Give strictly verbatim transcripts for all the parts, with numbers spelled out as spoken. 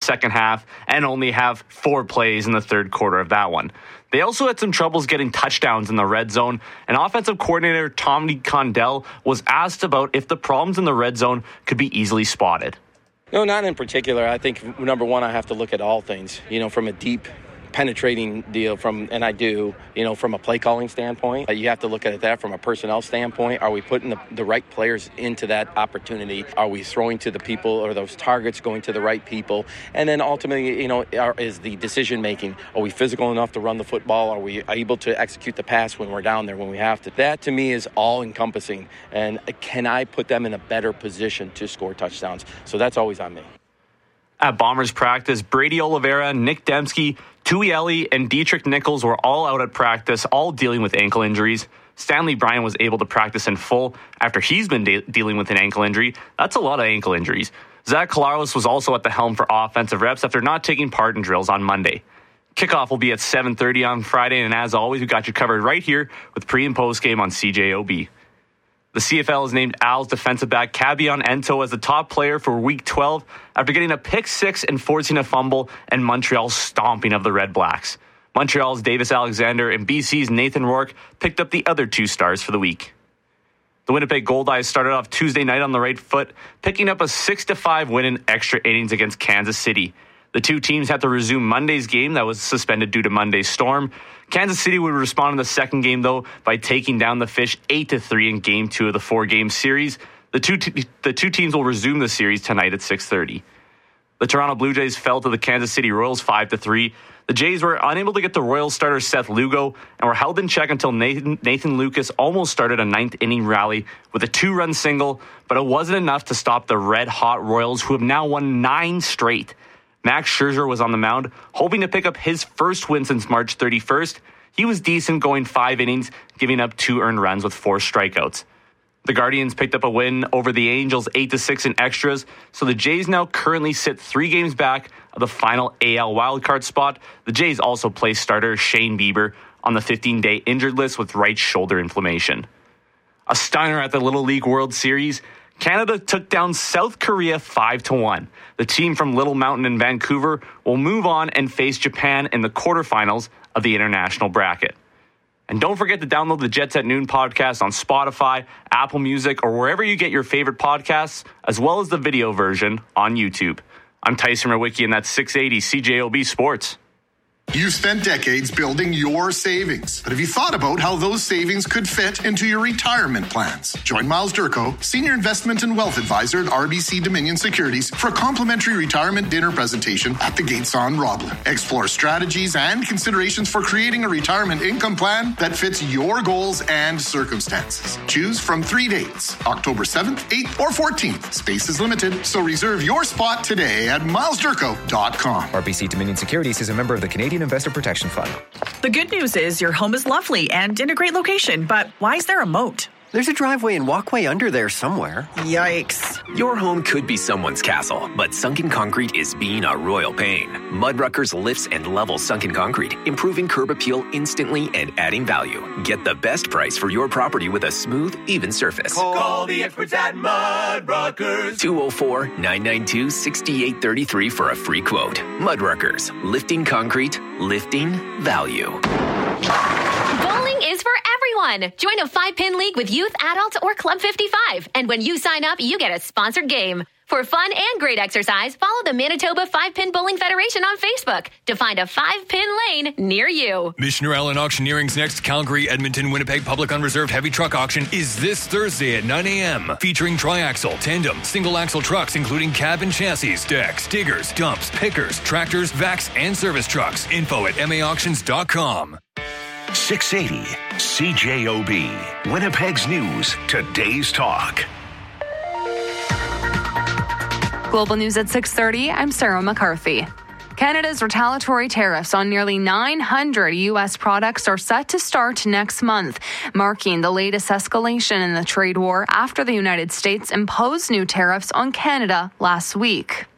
second half and only have four plays in the third quarter of that one. They also had some troubles getting touchdowns in the red zone, and offensive coordinator Tommy Condell was asked about if the problems in the red zone could be easily spotted. No, not in particular. I think, number one, I have to look at all things, you know, from a deep penetrating deal from, and I do, you know, from a play calling standpoint. You have to look at that from a personnel standpoint. Are we putting the, the right players into that opportunity? Are we throwing to the people, or those targets going to the right people? And then ultimately, you know, are, is the decision making. Are we physical enough to run the football? Are we able to execute the pass when we're down there, when we have to? That to me is all encompassing. And can I put them in a better position to score touchdowns? So that's always on me. At Bombers practice, Brady Oliveira, Nick Dembski, Tui Eli, and Dietrich Nichols were all out at practice, all dealing with ankle injuries. Stanley Bryan was able to practice in full after he's been de- dealing with an ankle injury. That's a lot of ankle injuries. Zach Collaros was also at the helm for offensive reps after not taking part in drills on Monday. Kickoff will be at seven thirty on Friday, and as always, we got you covered right here with pre- and post-game on C J O B. The C F L has named Al's defensive back Kabion Ento as the top player for Week twelve after getting a pick six and forcing a fumble and Montreal's stomping of the Red Blacks. Montreal's Davis Alexander and B C's Nathan Rourke picked up the other two stars for the week. The Winnipeg Goldeyes started off Tuesday night on the right foot, picking up a six to five win in extra innings against Kansas City. The two teams had to resume Monday's game that was suspended due to Monday's storm. Kansas City would respond in the second game, though, by taking down the Fish eight to three in game two of the four-game series. The two t- the two teams will resume the series tonight at six thirty. The Toronto Blue Jays fell to the Kansas City Royals five to three. The Jays were unable to get the Royals starter Seth Lugo and were held in check until Nathan, Nathan Lucas almost started a ninth-inning rally with a two-run single, but it wasn't enough to stop the red-hot Royals, who have now won nine straight. Max Scherzer was on the mound, hoping to pick up his first win since March thirty-first. He was decent, going five innings, giving up two earned runs with four strikeouts. The Guardians picked up a win over the Angels eight to six in extras, so the Jays now currently sit three games back of the final A L wildcard spot. The Jays also placed starter Shane Bieber on the fifteen-day injured list with right shoulder inflammation. A stunner at the Little League World Series. Canada took down South Korea five to one. The team from Little Mountain in Vancouver will move on and face Japan in the quarterfinals of the international bracket. And don't forget to download the Jets at Noon podcast on Spotify, Apple Music, or wherever you get your favorite podcasts, as well as the video version on YouTube. I'm Tyson Rowicki, and that's six eighty C J O B Sports. You've spent decades building your savings, but have you thought about how those savings could fit into your retirement plans? Join Miles Durko, Senior Investment and Wealth Advisor at R B C Dominion Securities, for a complimentary retirement dinner presentation at the Gates on Roblin. Explore strategies and considerations for creating a retirement income plan that fits your goals and circumstances. Choose from three dates, October seventh, eighth, or fourteenth. Space is limited, so reserve your spot today at miles durko dot com. R B C Dominion Securities is a member of the Canadian Investor Protection Fund. The good news is your home is lovely and in a great location, but why is there a moat? There's a driveway and walkway under there somewhere. Yikes. Your home could be someone's castle, but sunken concrete is being a royal pain. Mudruckers lifts and levels sunken concrete, improving curb appeal instantly and adding value. Get the best price for your property with a smooth, even surface. Call the experts at Mudruckers. two oh four, nine nine two, six eight three three for a free quote. Mudruckers, lifting concrete, lifting value. Bowling is for everyone. Join a five-pin league with youth, adults, or Club fifty-five. And when you sign up, you get a sponsored game. For fun and great exercise, follow the Manitoba Five-Pin Bowling Federation on Facebook to find a five-pin lane near you. Missioner Allen Auctioneering's next Calgary, Edmonton, Winnipeg Public Unreserved Heavy Truck Auction is this Thursday at nine a.m. Featuring triaxle, tandem, single-axle trucks, including cab and chassis, decks, diggers, dumps, pickers, tractors, vacs, and service trucks. Info at m a auctions dot com. six eighty C J O B, Winnipeg's News, today's talk. Global News at six thirty, I'm Sarah McCarthy. Canada's retaliatory tariffs on nearly nine hundred U S products are set to start next month, marking the latest escalation in the trade war after the United States imposed new tariffs on Canada last week.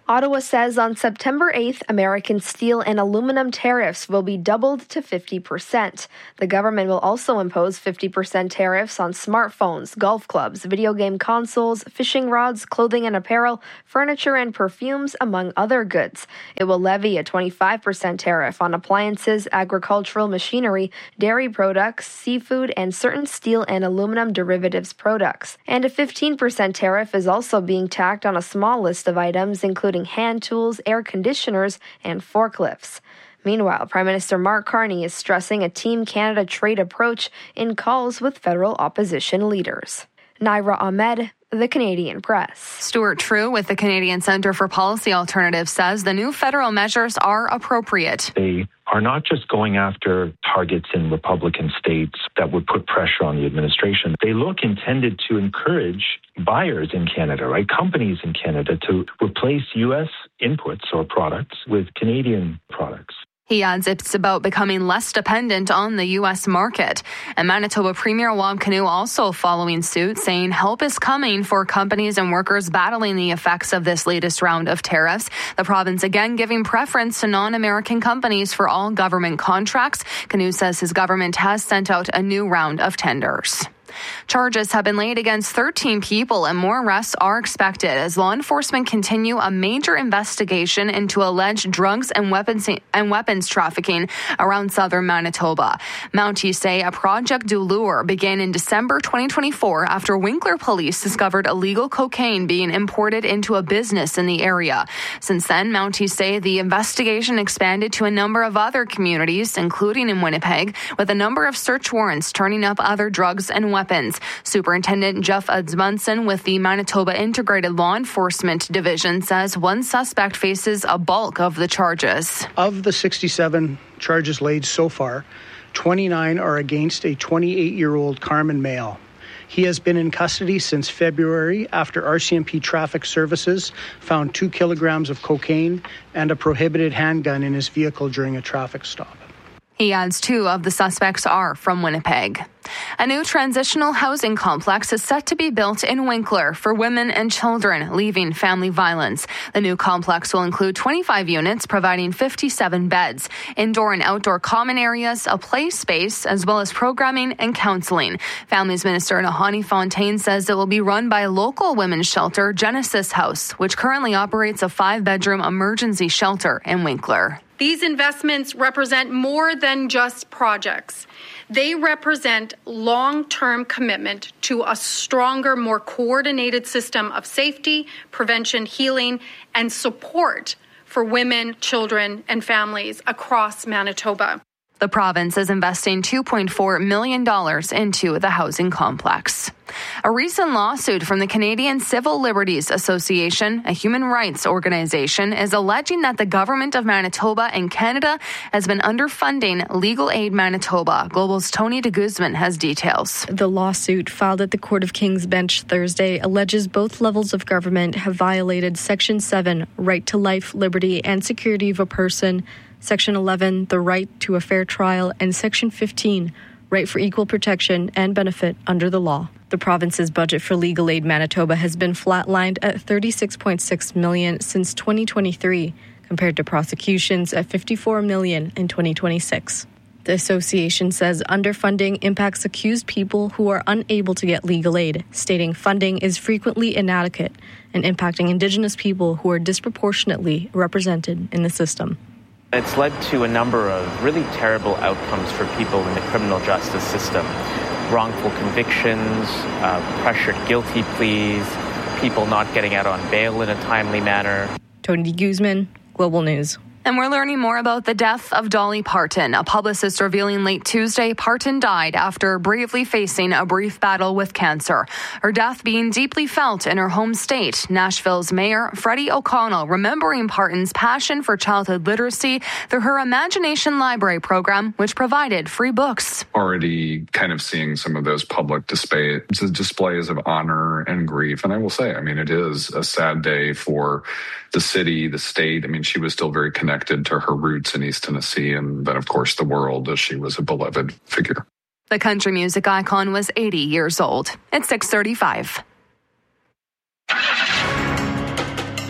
Ottawa says on September eighth, American steel and aluminum tariffs will be doubled to fifty percent. The government will also impose fifty percent tariffs on smartphones, golf clubs, video game consoles, fishing rods, clothing and apparel, furniture and perfumes, among other goods. It will levy a twenty-five percent tariff on appliances, agricultural machinery, dairy products, seafood, and certain steel and aluminum derivatives products. And a fifteen percent tariff is also being tacked on a small list of items, including hand tools, air conditioners, and forklifts. Meanwhile, Prime Minister Mark Carney is stressing a Team Canada trade approach in calls with federal opposition leaders. Naira Ahmed, The Canadian Press. Stuart True with the Canadian Centre for Policy Alternatives says the new federal measures are appropriate. They are not just going after targets in Republican states that would put pressure on the administration. They look intended to encourage buyers in Canada, right, companies in Canada, to replace U S inputs or products with Canadian products. He adds it's about becoming less dependent on the U S market. And Manitoba Premier Wab Kinew also following suit, saying help is coming for companies and workers battling the effects of this latest round of tariffs. The province again giving preference to non-American companies for all government contracts. Kinew says his government has sent out a new round of tenders. Charges have been laid against thirteen people and more arrests are expected as law enforcement continue a major investigation into alleged drugs and weapons and weapons trafficking around southern Manitoba. Mounties say a Project du Lure began in December twenty twenty-four after Winkler police discovered illegal cocaine being imported into a business in the area. Since then, Mounties say the investigation expanded to a number of other communities, including in Winnipeg, with a number of search warrants turning up other drugs and weapons. Weapons. Superintendent Jeff Edmundson with the Manitoba Integrated Law Enforcement Division says one suspect faces a bulk of the charges. Of the sixty-seven charges laid so far, twenty-nine are against a twenty-eight-year-old Carmen male. He has been in custody since February after R C M P Traffic Services found two kilograms of cocaine and a prohibited handgun in his vehicle during a traffic stop. He adds two of the suspects are from Winnipeg. A new transitional housing complex is set to be built in Winkler for women and children leaving family violence. The new complex will include twenty-five units, providing fifty-seven beds, indoor and outdoor common areas, a play space, as well as programming and counseling. Families Minister Nahani Fontaine says it will be run by local women's shelter Genesis House, which currently operates a five-bedroom emergency shelter in Winkler. These investments represent more than just projects. They represent long-term commitment to a stronger, more coordinated system of safety, prevention, healing, and support for women, children, and families across Manitoba. The province is investing two point four million dollars into the housing complex. A recent lawsuit from the Canadian Civil Liberties Association, a human rights organization, is alleging that the government of Manitoba and Canada has been underfunding Legal Aid Manitoba. Global's Tony de Guzman has details. The lawsuit filed at the Court of King's Bench Thursday alleges both levels of government have violated Section seven, right to life, liberty, and security of a person, Section eleven, the right to a fair trial, and Section fifteen, right for equal protection and benefit under the law. The province's budget for Legal Aid Manitoba has been flatlined at thirty-six point six million dollars since twenty twenty-three, compared to prosecutions at fifty-four million dollars in twenty twenty-six. The association says underfunding impacts accused people who are unable to get legal aid, stating funding is frequently inadequate and impacting Indigenous people who are disproportionately represented in the system. It's led to a number of really terrible outcomes for people in the criminal justice system. Wrongful convictions, uh, pressured guilty pleas, people not getting out on bail in a timely manner. Tony Guzman, Global News. And we're learning more about the death of Dolly Parton. A publicist revealing late Tuesday Parton died after bravely facing a brief battle with cancer. Her death being deeply felt in her home state. Nashville's Mayor Freddie O'Connell remembering Parton's passion for childhood literacy through her Imagination Library program, which provided free books. Already kind of seeing some of those public display, displays of honor and grief. And I will say, I mean, it is a sad day for the city, the state. I mean, she was still very connected to her roots in East Tennessee and then, of course, the world, as she was a beloved figure. The country music icon was eighty years old. It's six thirty-five.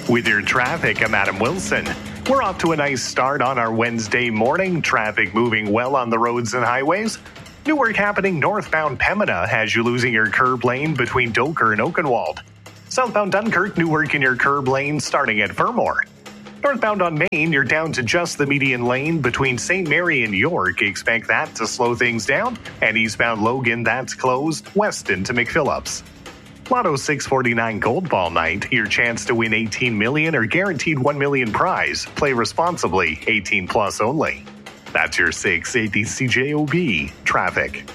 With your traffic, I'm Adam Wilson. We're off to a nice start on our Wednesday morning. Traffic moving well on the roads and highways. New work happening northbound Pembina has you losing your curb lane between Doker and Oakenwald. Southbound Dunkirk, new work in your curb lane starting at Vermore. Northbound on Main, you're down to just the median lane between Saint Mary and York. Expect that to slow things down. And eastbound Logan, that's closed west into McPhillips. Lotto six forty-nine Gold Ball Night, your chance to win eighteen million dollars or guaranteed one million dollars prize. Play responsibly, eighteen plus only. That's your six eighty C J O B traffic.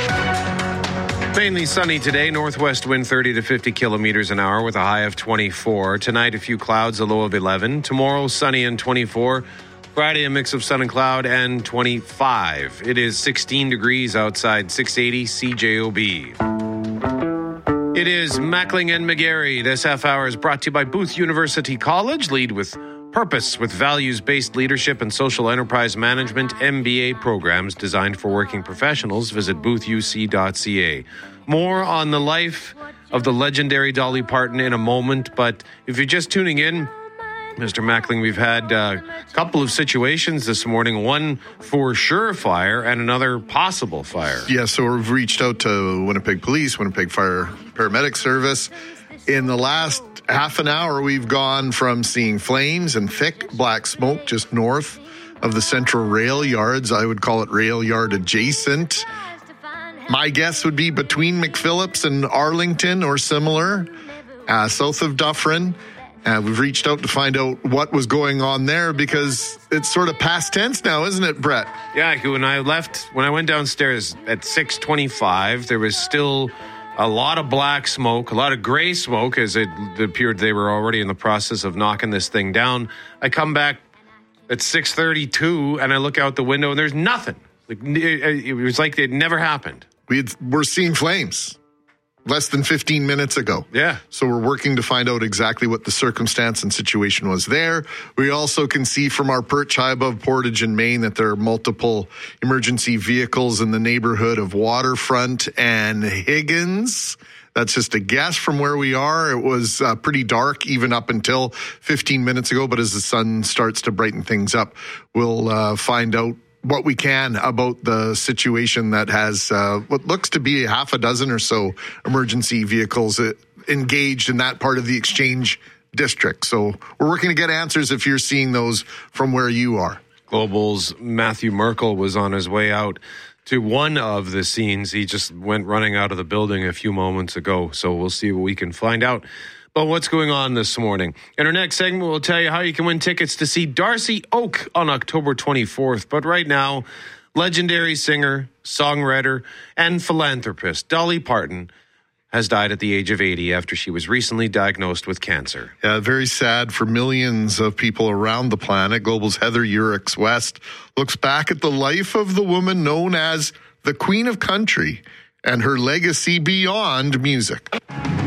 Mainly sunny today. Northwest wind thirty to fifty kilometers an hour with a high of twenty-four. Tonight, a few clouds, a low of eleven. Tomorrow, sunny and twenty-four. Friday, a mix of sun and cloud and twenty-five. It is sixteen degrees outside, six eighty C J O B. It is Mackling and McGarry. This half hour is brought to you by Booth University College. Lead with purpose with values-based leadership and social enterprise management M B A programs designed for working professionals. Visit booth u c dot c a. More on the life of the legendary Dolly Parton in a moment, but if you're just tuning in, Mister Mackling, we've had a couple of situations this morning, one for sure fire and another possible fire. Yeah, so we've reached out to Winnipeg Police, Winnipeg Fire Paramedic Service. In the last half an hour, we've gone from seeing flames and thick black smoke just north of the Central Rail Yards. I would call it rail yard adjacent. My guess would be between McPhillips and Arlington or similar, uh, south of Dufferin. Uh, we've reached out to find out what was going on there because it's sort of past tense now, isn't it, Brett? Yeah, when I left, when I went downstairs at six twenty-five, there was still a lot of black smoke, a lot of gray smoke, as it appeared they were already in the process of knocking this thing down. I come back at six thirty-two and I look out the window and there's nothing. Like, it was like it never happened. We had, we're seeing flames less than fifteen minutes ago. Yeah. So we're working to find out exactly what the circumstance and situation was there. We also can see from our perch high above Portage in Maine that there are multiple emergency vehicles in the neighborhood of Waterfront and Higgins. That's just a guess from where we are. It was uh, pretty dark even up until fifteen minutes ago, but as the sun starts to brighten things up, we'll uh, find out what we can about the situation that has uh, what looks to be a half a dozen or so emergency vehicles uh, engaged in that part of the Exchange District. So we're working to get answers if you're seeing those from where you are. Global's Matthew Merkel was on his way out to one of the scenes. He just went running out of the building a few moments ago. So we'll see what we can find out. But what's going on this morning? In our next segment, we'll tell you how you can win tickets to see Darcy Oak on October twenty-fourth. But right now, legendary singer, songwriter, and philanthropist Dolly Parton has died at the age of eighty after she was recently diagnosed with cancer. Yeah, very sad for millions of people around the planet. Global's Heather Urix West looks back at the life of the woman known as the Queen of Country and her legacy beyond music.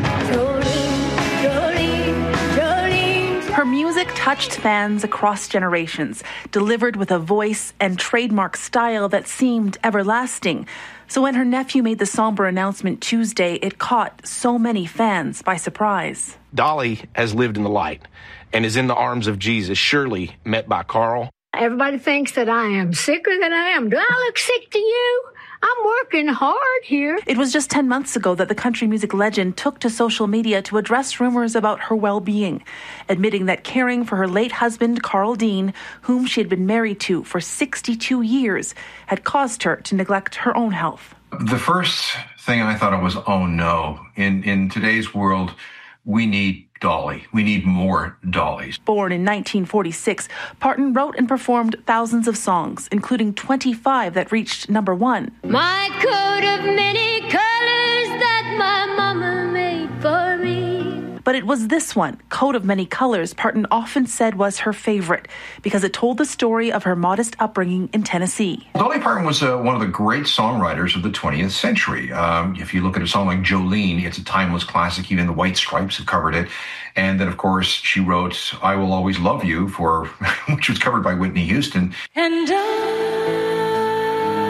Her music touched fans across generations, delivered with a voice and trademark style that seemed everlasting. So when her nephew made the somber announcement Tuesday, it caught so many fans by surprise. Dolly has lived in the light and is in the arms of Jesus, surely met by Carl. Everybody thinks that I am sicker than I am. Do I look sick to you? I'm working hard here. It was just ten months ago that the country music legend took to social media to address rumors about her well-being, admitting that caring for her late husband, Carl Dean, whom she had been married to for sixty-two years, had caused her to neglect her own health. The first thing I thought of was, oh no, in, in today's world, we need Dolly. We need more Dollys. Born in nineteen forty-six, Parton wrote and performed thousands of songs, including twenty-five that reached number one. My coat of many colors that my mama made for me. But it was this one, Coat of Many Colors, Parton often said was her favorite because it told the story of her modest upbringing in Tennessee. Dolly Parton was uh, one of the great songwriters of the twentieth century. Um, if you look at a song like Jolene, it's a timeless classic. Even the White Stripes have covered it. And then, of course, she wrote I Will Always Love You, for which was covered by Whitney Houston. And I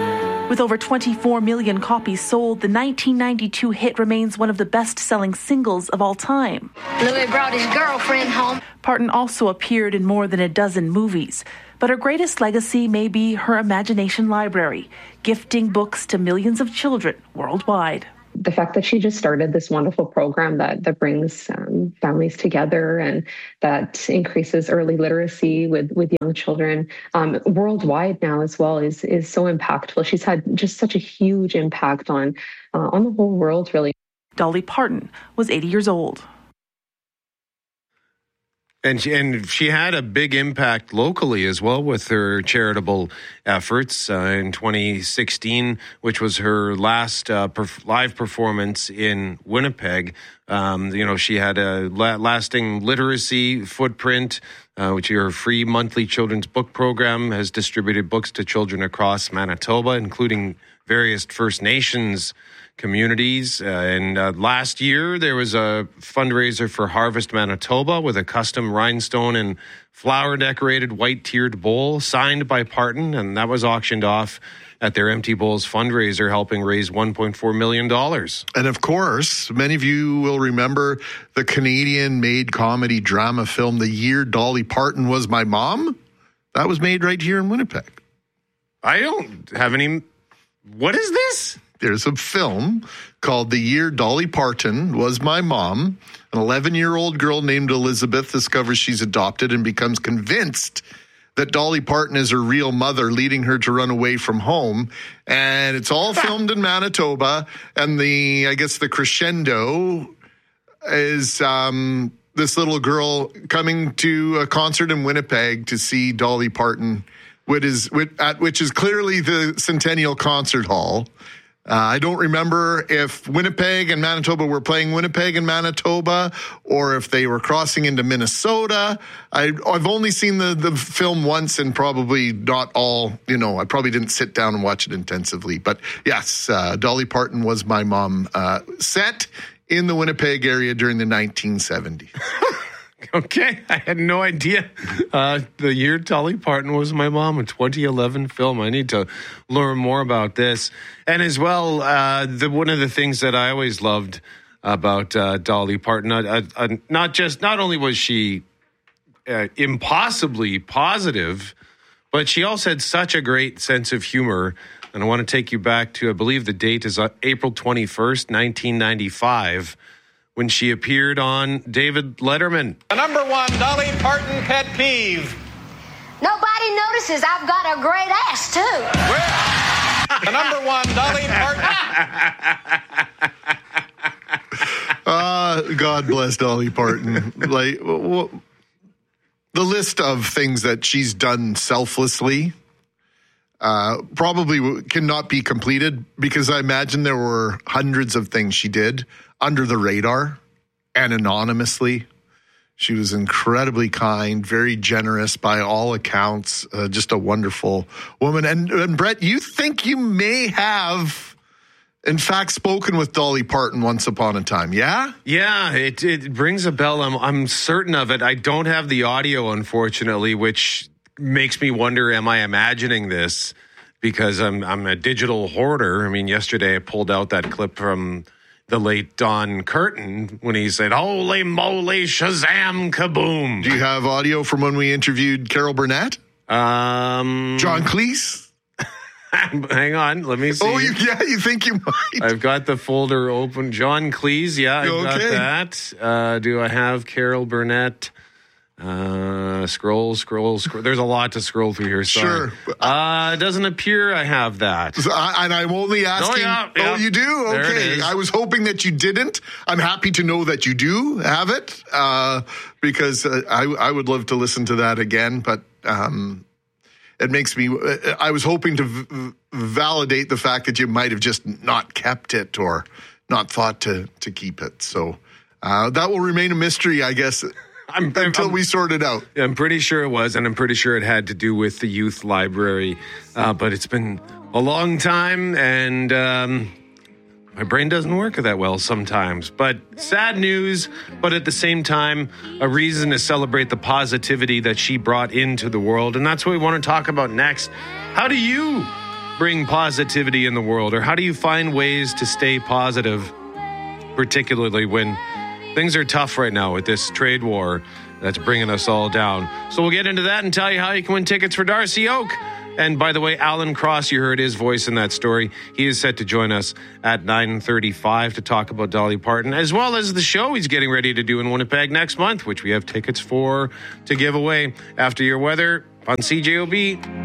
With over twenty-four million copies sold, the nineteen ninety-two hit remains one of the best-selling singles of all time. Louis brought his girlfriend home. Parton also appeared in more than a dozen movies, but her greatest legacy may be her imagination library, gifting books to millions of children worldwide. The fact that she just started this wonderful program that, that brings um, families together and that increases early literacy with, with young children um, worldwide now as well is, is so impactful. She's had just such a huge impact on, uh, on the whole world, really. Dolly Parton was eighty years old. And she, and she had a big impact locally as well with her charitable efforts uh, in twenty sixteen, which was her last uh, perf- live performance in Winnipeg. Um, you know, she had a la- lasting literacy footprint, uh, which her free monthly children's book program has distributed books to children across Manitoba, including various First Nations communities. Uh, and uh, last year, there was a fundraiser for Harvest Manitoba with a custom rhinestone and flower-decorated white-tiered bowl signed by Parton, and that was auctioned off at their Empty Bowls fundraiser, helping raise one point four million dollars. And of course, many of you will remember the Canadian-made comedy drama film, The Year Dolly Parton Was My Mom. That was made right here in Winnipeg. I don't have any... What is this? There's a film called The Year Dolly Parton Was My Mom. An eleven-year-old girl named Elizabeth discovers she's adopted and becomes convinced that Dolly Parton is her real mother, leading her to run away from home. And it's all filmed in Manitoba. And the, I guess the crescendo is um, this little girl coming to a concert in Winnipeg to see Dolly Parton, which is, at which is clearly the Centennial Concert Hall. Uh, I don't remember if Winnipeg and Manitoba were playing Winnipeg and Manitoba or if they were crossing into Minnesota. I, I've only seen the, the film once and probably not all, you know, I probably didn't sit down and watch it intensively. But yes, uh, Dolly Parton Was My Mom, uh, set in the Winnipeg area during the nineteen seventies. Okay, I had no idea. Uh, the Year Dolly Parton Was My Mom, a twenty eleven film. I need to learn more about this. And as well, uh, the one of the things that I always loved about uh, Dolly Parton, uh, uh, not just, not only was she uh, impossibly positive, but she also had such a great sense of humor. And I want to take you back to, I believe the date is April twenty-first, nineteen ninety-five, when she appeared on David Letterman. The number one Dolly Parton pet peeve. Nobody notices I've got a great ass, too. Well, the number one Dolly Parton. uh, God bless Dolly Parton. Like, w- the list of things that she's done selflessly uh, probably w- cannot be completed, because I imagine there were hundreds of things she did under the radar and anonymously. She was incredibly kind, very generous by all accounts, uh, just a wonderful woman. And, and Brett, you think you may have, in fact, spoken with Dolly Parton once upon a time, yeah? Yeah, it, it rings a bell. I'm, I'm certain of it. I don't have the audio, unfortunately, which makes me wonder, am I imagining this? Because I'm, I'm a digital hoarder. I mean, yesterday I pulled out that clip from the late Don Curtin when he said, "Holy moly, Shazam, kaboom." Do you have audio from when we interviewed Carol Burnett? Um, John Cleese? Hang on, let me see. Oh, you, yeah, you think you might? I've got the folder open. John Cleese, yeah, I've okay. got that. Uh, do I have Carol Burnett? Uh, scroll, scroll, scroll. There's a lot to scroll through here. Sorry. Sure. Uh, it doesn't appear I have that. So I, and I'm only asking. Oh, yeah, yeah. Oh, you do? There it Okay. is. I was hoping that you didn't. I'm happy to know that you do have it, uh, because uh, I, I would love to listen to that again. But um, it makes me. I was hoping to v- validate the fact that you might have just not kept it or not thought to to keep it. So uh, that will remain a mystery, I guess. I'm, until I'm, we sort it out. I'm pretty sure it was, and I'm pretty sure it had to do with the youth library. Uh, but it's been a long time, and um, my brain doesn't work that well sometimes. But sad news, but at the same time, a reason to celebrate the positivity that she brought into the world. And that's what we want to talk about next. How do you bring positivity in the world? Or how do you find ways to stay positive, particularly when things are tough right now with this trade war that's bringing us all down? So we'll get into that and tell you how you can win tickets for Darcy Oak. And by the way, Alan Cross, you heard his voice in that story. He is set to join us at nine thirty-five to talk about Dolly Parton, as well as the show he's getting ready to do in Winnipeg next month, which we have tickets for to give away after your weather on C J O B.